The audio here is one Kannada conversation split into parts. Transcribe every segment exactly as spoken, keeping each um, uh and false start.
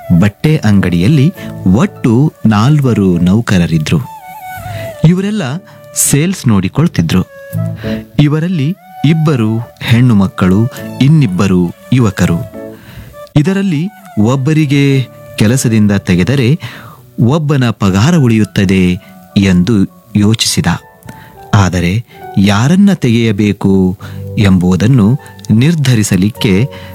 ಬಟ್ಟೆ ಅಂಗಡಿಯಲ್ಲಿ ಒಟ್ಟು ನಾಲ್ವರು ನೌಕರರಿದ್ರು. ಇವರೆಲ್ಲ ಸೇಲ್ಸ್ ನೋಡಿಕೊಳ್ತಿದ್ರು. ಇವರಲ್ಲಿ ಇಬ್ಬರು ಹೆಣ್ಣು ಮಕ್ಕಳು, ಇನ್ನಿಬ್ಬರು ಯುವಕರು. ಇದರಲ್ಲಿ ಒಬ್ಬರಿಗೆ ಕೆಲಸದಿಂದ ತೆಗೆದರೆ ಒಬ್ಬನ ಪಗಾರ ಉಳಿಯುತ್ತದೆ ಎಂದು ಯೋಚಿಸಿದ. ಆದರೆ ಯಾರನ್ನ ತೆಗೆಯಬೇಕು ಎಂಬುದನ್ನು ನಿರ್ಧರಿಸಲಿಕ್ಕೆ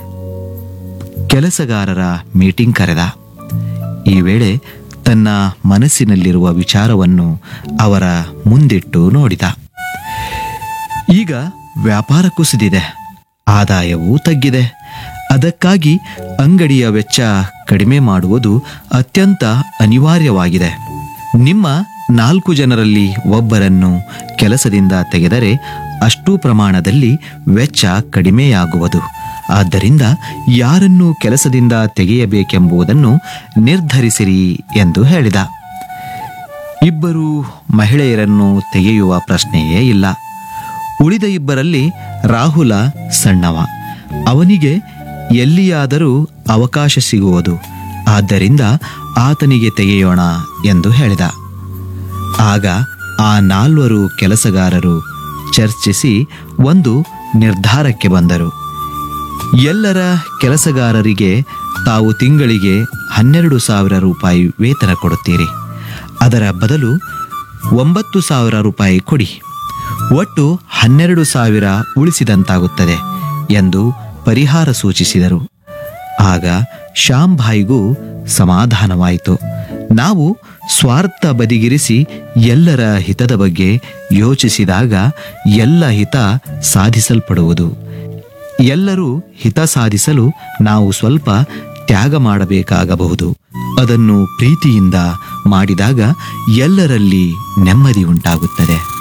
ಕೆಲಸಗಾರರ ಮೀಟಿಂಗ್ ಕರೆದ. ಈ ವೇಳೆ ತನ್ನ ಮನಸ್ಸಿನಲ್ಲಿರುವ ವಿಚಾರವನ್ನು ಅವರ ಮುಂದಿಟ್ಟು ನೋಡಿದ. ಈಗ ವ್ಯಾಪಾರ ಕುಸಿದಿದೆ, ಆದಾಯವೂ ತಗ್ಗಿದೆ. ಅದಕ್ಕಾಗಿ ಅಂಗಡಿಯ ವೆಚ್ಚ ಕಡಿಮೆ ಮಾಡುವುದು ಅತ್ಯಂತ ಅನಿವಾರ್ಯವಾಗಿದೆ. ನಿಮ್ಮ ನಾಲ್ಕು ಜನರಲ್ಲಿ ಒಬ್ಬರನ್ನು ಕೆಲಸದಿಂದ ತೆಗೆದರೆ ಅಷ್ಟೂ ಪ್ರಮಾಣದಲ್ಲಿ ವೆಚ್ಚ ಕಡಿಮೆಯಾಗುವುದು. ಆದ್ದರಿಂದ ಯಾರನ್ನು ಕೆಲಸದಿಂದ ತೆಗೆಯಬೇಕೆಂಬುದನ್ನು ನಿರ್ಧರಿಸಿರಿ ಎಂದು ಹೇಳಿದ. ಇಬ್ಬರು ಮಹಿಳೆಯರನ್ನು ತೆಗೆಯುವ ಪ್ರಶ್ನೆಯೇ ಇಲ್ಲ. ಉಳಿದ ಇಬ್ಬರಲ್ಲಿ ರಾಹುಲ ಸಣ್ಣವ. ಅವನಿಗೆ ಎಲ್ಲಿಯಾದರೂ ಅವಕಾಶ ಸಿಗುವುದು. ಆದ್ದರಿಂದ ಆತನಿಗೆ ತೆಗೆಯೋಣ ಎಂದು ಹೇಳಿದ. ಆಗ ಆ ನಾಲ್ವರು ಕೆಲಸಗಾರರು ಚರ್ಚಿಸಿ ಒಂದು ನಿರ್ಧಾರಕ್ಕೆ ಬಂದರು. ಎಲ್ಲರ ಕೆಲಸಗಾರರಿಗೆ ತಾವು ತಿಂಗಳಿಗೆ ಹನ್ನೆರಡು ಸಾವಿರ ರೂಪಾಯಿ ವೇತನ ಕೊಡುತ್ತೀರಿ. ಅದರ ಬದಲು ಒಂಬತ್ತು ಸಾವಿರ ರೂಪಾಯಿ ಕೊಡಿ. ಒಟ್ಟು ಹನ್ನೆರಡು ಸಾವಿರ ಉಳಿಸಿದಂತಾಗುತ್ತದೆ ಎಂದು ಪರಿಹಾರ ಸೂಚಿಸಿದರು. ಆಗ ಶ್ಯಾಂಭಾಯಿಗೂ ಸಮಾಧಾನವಾಯಿತು. ನಾವು ಸ್ವಾರ್ಥ ಬದಿಗಿರಿಸಿ ಎಲ್ಲರ ಹಿತದ ಬಗ್ಗೆ ಯೋಚಿಸಿದಾಗ ಎಲ್ಲ ಹಿತ ಸಾಧಿಸಲ್ಪಡುವುದು. ಎಲ್ಲರೂ ಹಿತ ಸಾಧಿಸಲು ನಾವು ಸ್ವಲ್ಪ ತ್ಯಾಗ ಮಾಡಬೇಕಾಗಬಹುದು. ಅದನ್ನು ಪ್ರೀತಿಯಿಂದ ಮಾಡಿದಾಗ ಎಲ್ಲರಲ್ಲಿ ನೆಮ್ಮದಿ ಉಂಟಾಗುತ್ತದೆ.